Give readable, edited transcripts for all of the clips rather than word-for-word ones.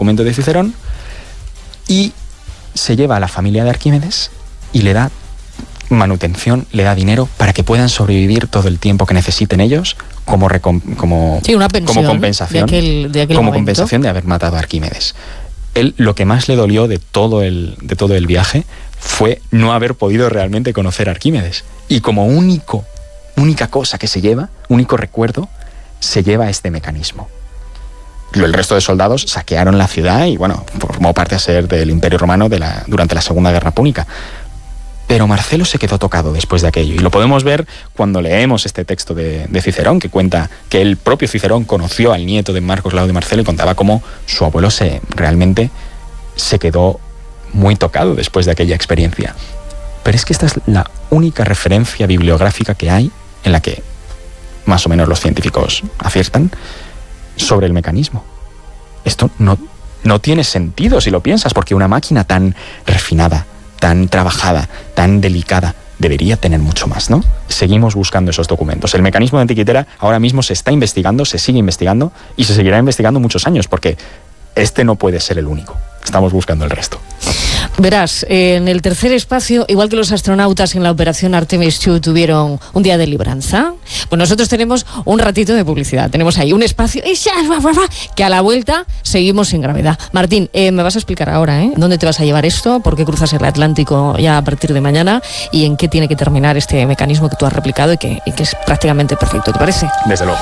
documento de Cicerón, y se lleva a la familia de Arquímedes y le da manutención, le da dinero para que puedan sobrevivir todo el tiempo que necesiten ellos como una pensión, como compensación, de aquel como momento. Compensación de haber matado a Arquímedes. Él, lo que más le dolió de todo el viaje fue no haber podido realmente conocer a Arquímedes. Y como única cosa que se lleva, único recuerdo, se lleva este mecanismo. El resto de soldados saquearon la ciudad y, bueno, formó parte a ser del Imperio Romano durante la Segunda Guerra Púnica. Pero Marcelo se quedó tocado después de aquello, y lo podemos ver cuando leemos este texto de Cicerón, que cuenta que el propio Cicerón conoció al nieto de Marco Claudio Marcelo y contaba cómo su abuelo realmente se quedó muy tocado después de aquella experiencia. Pero es que esta es la única referencia bibliográfica que hay en la que más o menos los científicos aciertan sobre el mecanismo. Esto no tiene sentido si lo piensas, porque una máquina tan refinada, tan trabajada, tan delicada, debería tener mucho más, ¿no? Seguimos buscando esos documentos. El mecanismo de Antiquitera ahora mismo se está investigando, se sigue investigando y se seguirá investigando muchos años, porque este no puede ser el único. Estamos buscando el resto. Verás, en el tercer espacio, igual que los astronautas en la operación Artemis II tuvieron un día de libranza, pues nosotros tenemos un ratito de publicidad. Tenemos ahí un espacio que a la vuelta seguimos sin gravedad. Martín, me vas a explicar ahora, ¿dónde te vas a llevar esto? ¿Por qué cruzas el Atlántico ya a partir de mañana? ¿Y en qué tiene que terminar este mecanismo que tú has replicado y que es prácticamente perfecto? ¿Te parece? Desde luego.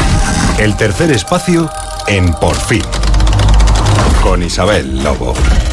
El tercer espacio en Por Fin, con Isabel Lobo.